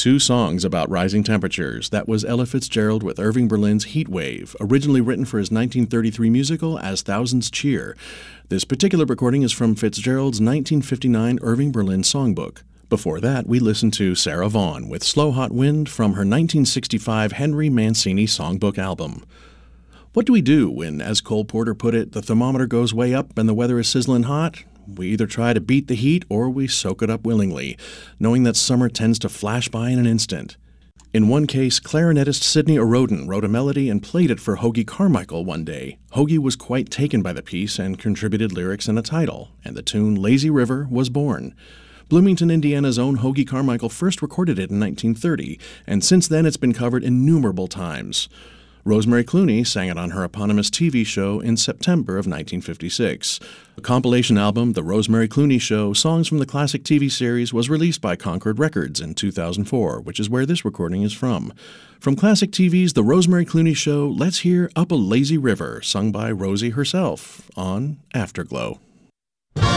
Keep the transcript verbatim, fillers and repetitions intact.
Two songs about rising temperatures. That was Ella Fitzgerald with Irving Berlin's Heat Wave, originally written for his nineteen thirty-three musical As Thousands Cheer. This particular recording is from Fitzgerald's nineteen fifty-nine Irving Berlin songbook. Before that, we listened to Sarah Vaughan with Slow Hot Wind from her nineteen sixty-five Henry Mancini songbook album. What do we do when, as Cole Porter put it, the thermometer goes way up and the weather is sizzling hot? We either try to beat the heat or we soak it up willingly, knowing that summer tends to flash by in an instant. In one case, clarinetist Sidney O'Roden wrote a melody and played it for Hoagy Carmichael one day. Hoagy was quite taken by the piece and contributed lyrics and a title, and the tune Lazy River was born. Bloomington, Indiana's own Hoagy Carmichael first recorded it in nineteen thirty, and since then it's been covered innumerable times. Rosemary Clooney sang it on her eponymous T V show in September of nineteen fifty-six. A compilation album, The Rosemary Clooney Show, Songs from the Classic T V Series, was released by Concord Records in two thousand four, which is where this recording is from. From Classic T V's The Rosemary Clooney Show, let's hear Up a Lazy River, sung by Rosie herself on Afterglow.